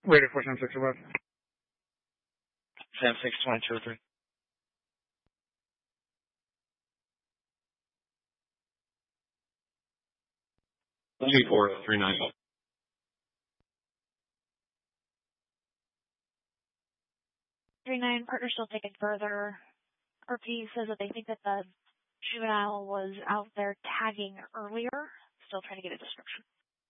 Waiting for 10-6 above. 10-6, 22-3. G4, 3-9. 3-9, partner still taken further. RP says that they think that the juvenile was out there tagging earlier. Still trying to get a description.